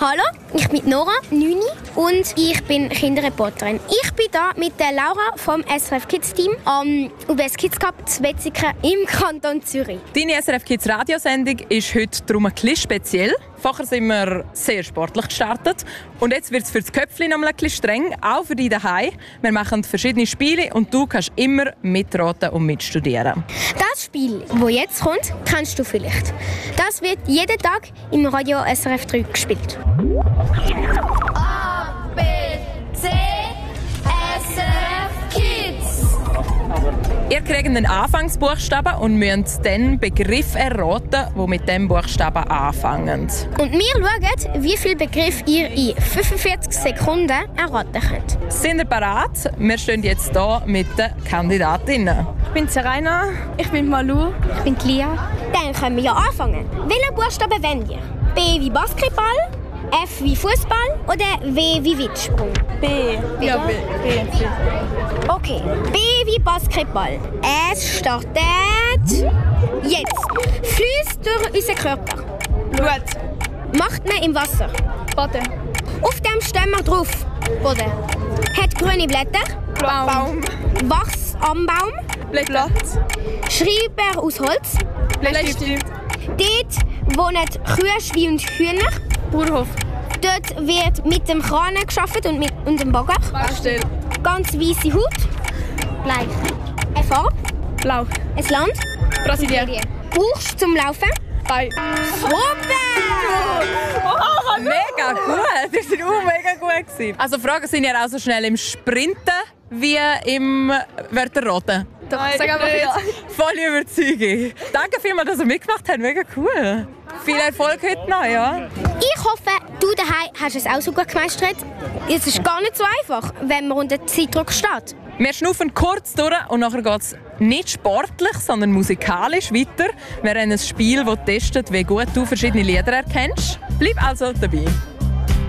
Hallo, ich bin Nora, 9 und ich bin Kinderreporterin. Ich bin hier mit der Laura vom SRF Kids Team am UBS Kids Cup zu Wetzikon im Kanton Zürich. Deine SRF Kids Radiosendung ist heute darum ein bisschen speziell. Vorher sind wir sehr sportlich gestartet und jetzt wird es für das Köpfchen noch ein bisschen streng, auch für dich daheim. Wir machen verschiedene Spiele und du kannst immer mitraten und mitstudieren. Das Spiel, das jetzt kommt, kennst du vielleicht. Das wird jeden Tag im Radio SRF 3 gespielt. A, B, C, SRF Kids. Ihr kriegt einen Anfangsbuchstaben und müsst dann Begriffe erraten, die mit diesem Buchstaben anfangen. Und wir schauen, wie viele Begriffe ihr in 45 Sekunden erraten könnt. Sind ihr bereit? Wir stehen jetzt hier mit den Kandidatinnen. Ich bin Serena, ich bin Malu. Ich bin Lia. Dann können wir ja anfangen. Welchen Buchstaben wollt ihr? B wie Basketball, F wie Fußball oder W wie Weitsprung? B. Ja, B. Okay, B wie Basketball. Es startet jetzt. Fließt durch unseren Körper. Blut. Macht man im Wasser. Boden. Auf dem stehen wir drauf. Boden. Hat grüne Blätter. Baum. Wachs am Baum. Blatt. Schreiber aus Holz. Bleistift. Dort wohnen Kühe, Schweine und Hühner. Bauernhof. Dort wird mit dem Kran gearbeitet und dem Bagger. Baustelle. Ganz weisse Haut. Bleich. Eine Farbe. Blau. Ein Land. Brasilien. Brauchst du zum Laufen? Bei. Super! Mega gut! Das war mega gut. Also Fragen sind ja auch so schnell im Sprinten wie im Wörterraten. Doch, sag einfach ja. Voll Überzeugung. Danke vielmals, dass ihr mitgemacht habt. Mega cool. Viel Erfolg heute noch, ja? Ich hoffe, du daheim hast es auch so gut gemeistert. Es ist gar nicht so einfach, wenn man unter Zeitdruck steht. Wir schnaufen kurz durch und nachher geht es nicht sportlich, sondern musikalisch weiter. Wir haben ein Spiel, das testet, wie gut du verschiedene Lieder erkennst. Bleib also dabei.